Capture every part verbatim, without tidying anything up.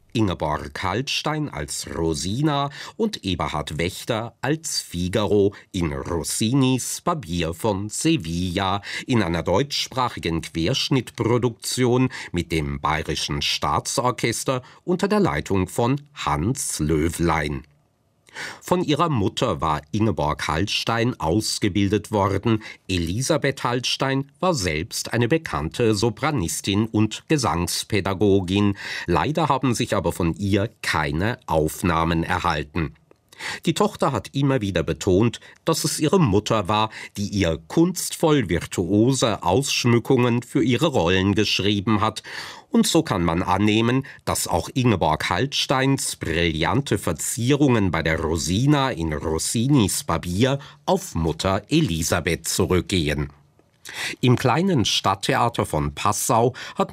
Ingeborg Kaltstein als Rosina und Eberhard Wächter als Figaro in Rossinis Barbier von Sevilla in einer deutschsprachigen Querschnittproduktion mit dem Bayerischen Staatsorchester unter der Leitung von Hans Löwlein. Von ihrer Mutter war Ingeborg Hallstein ausgebildet worden. Elisabeth Hallstein war selbst eine bekannte Sopranistin und Gesangspädagogin. Leider haben sich aber von ihr keine Aufnahmen erhalten. Die Tochter hat immer wieder betont, dass es ihre Mutter war, die ihr kunstvoll virtuose Ausschmückungen für ihre Rollen geschrieben hat. Und so kann man annehmen, dass auch Ingeborg Hallsteins brillante Verzierungen bei der Rosina in Rossinis Barbier auf Mutter Elisabeth zurückgehen. Im kleinen Stadttheater von Passau hat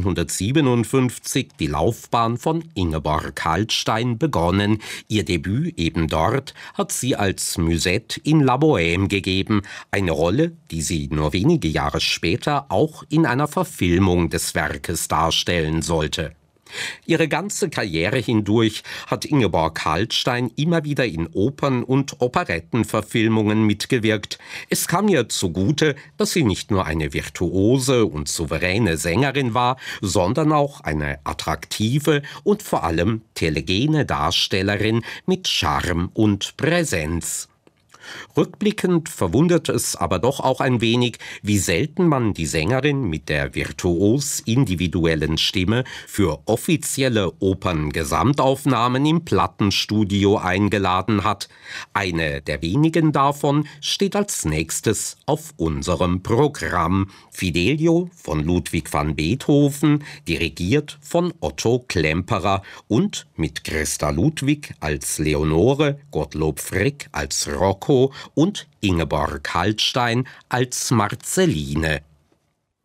neunzehnhundertsiebenundfünfzig die Laufbahn von Ingeborg Hallstein begonnen. Ihr Debüt eben dort hat sie als Musette in La Bohème gegeben, eine Rolle, die sie nur wenige Jahre später auch in einer Verfilmung des Werkes darstellen sollte. Ihre ganze Karriere hindurch hat Ingeborg Hallstein immer wieder in Opern- und Operettenverfilmungen mitgewirkt. Es kam ihr zugute, dass sie nicht nur eine virtuose und souveräne Sängerin war, sondern auch eine attraktive und vor allem telegene Darstellerin mit Charme und Präsenz. Rückblickend verwundert es aber doch auch ein wenig, wie selten man die Sängerin mit der virtuos individuellen Stimme für offizielle Operngesamtaufnahmen im Plattenstudio eingeladen hat. Eine der wenigen davon steht als nächstes auf unserem Programm. Fidelio von Ludwig van Beethoven, dirigiert von Otto Klemperer und mit Christa Ludwig als Leonore, Gottlob Frick als Rocco und Ingeborg Hallstein als Marceline.